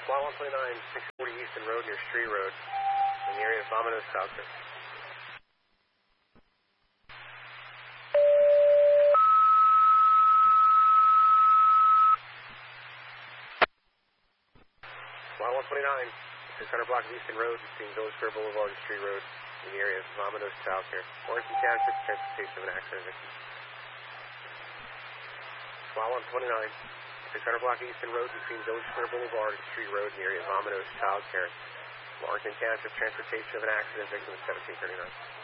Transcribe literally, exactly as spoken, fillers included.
Squad one twenty-nine, six forty Easton Road near Street Road, in the area of Vominos, Southern. Squad one twenty-nine, six hundred block of Easton Road between Village Square Boulevard and Street Road, in the area of Vominos, Childcare. Warrington Township, transportation of an accident victim. Squad one twenty-nine, six hundred block Easton Road between Village Square Boulevard and Street Road in the area of Vominos, Childcare. Warrington Township, transportation of an accident victim of seventeen thirty-nine.